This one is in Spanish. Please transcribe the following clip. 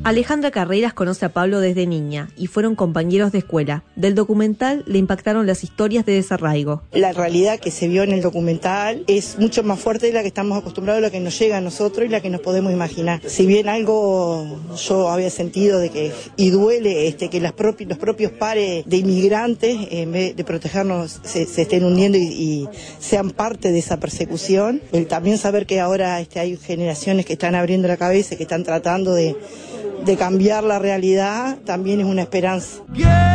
Alejandra Carreras conoce a Pablo desde niña y fueron compañeros de escuela. Del documental le impactaron las historias de desarraigo. La realidad que se vio en el documental es mucho más fuerte de la que estamos acostumbrados, la que nos llega a nosotros y la que nos podemos imaginar. Si bien algo yo había sentido de que, y duele, que los propios pares de inmigrantes, en vez de protegernos, se estén hundiendo y sean parte de esa persecución. El también saber que ahora hay generaciones que están abriendo la cabeza, que están tratando de cambiar la realidad, también es una esperanza.